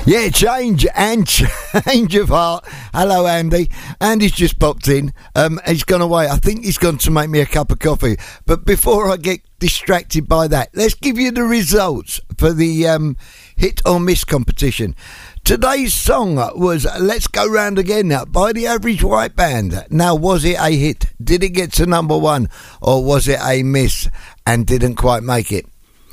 Yeah, change of heart. Hello, Andy. Andy's just popped in. He's gone away. I think he's gone to make me a cup of coffee. But before I get distracted by that, let's give you the results for the hit or miss competition. Today's song was Let's Go Round Again by the Average White Band. Now, was it a hit? Did it get to number one? Or was it a miss and didn't quite make it?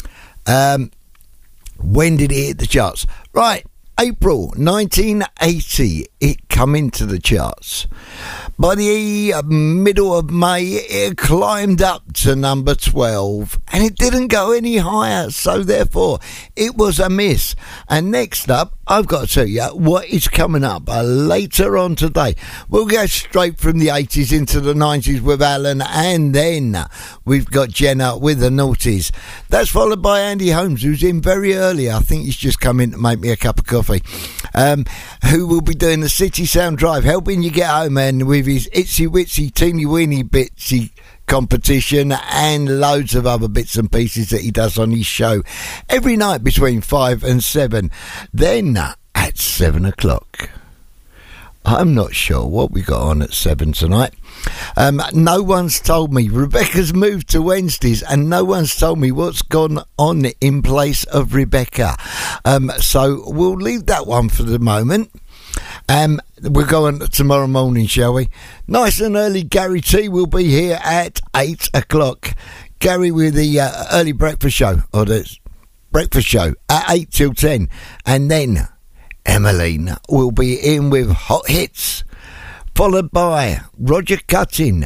When did it hit the charts? Right, April 1980, it come into the charts. By the middle of May, it climbed up to number 12, and it didn't go any higher, so therefore, it was a miss. And next up, I've got to tell you what is coming up later on today. We'll go straight from the 80s into the 90s with Alan, and then we've got Jenna with the Naughties. That's followed by Andy Holmes, who's in very early. I think he's just come in to make me a cup of coffee. Who will be doing the City Sound Drive, helping you get home, and with his itsy witsy teeny weeny bitsy competition and loads of other bits and pieces that he does on his show every night between 5 and 7. Then at 7 o'clock, I'm not sure what we got on at 7 tonight. No one's told me. Rebecca's moved to Wednesdays, and no one's told me what's gone on in place of Rebecca. So we'll leave that one for the moment. We'll go on tomorrow morning, shall we? Nice and early, Gary T will be here at 8 o'clock. Gary with the early breakfast show, or the breakfast show, at 8 till 10. And then Emmeline will be in with Hot Hits, followed by Roger Cutting,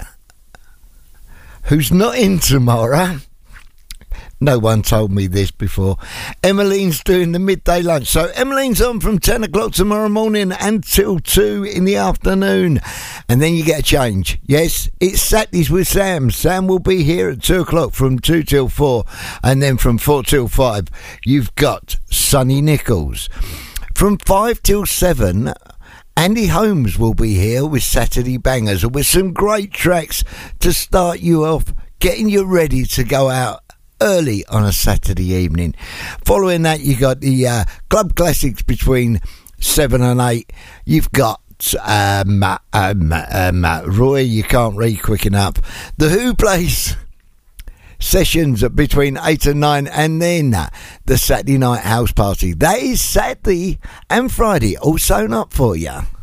who's not in tomorrow. No one told me this before. Emmeline's doing the midday lunch. So Emmeline's on from 10 o'clock tomorrow morning until 2 in the afternoon. And then you get a change. Yes, it's Saturdays with Sam. Sam will be here at 2 o'clock from 2 till 4. And then from 4 till 5, you've got Sonny Nichols. From 5 till 7... Andy Holmes will be here with Saturday Bangers, with some great tracks to start you off, getting you ready to go out early on a Saturday evening. Following that, you got the Club Classics between 7 and 8. You've got Roy, you can't read quick enough. The Who plays sessions between 8 and 9, and then the Saturday night house party. That is Saturday and Friday, all sewn up for you.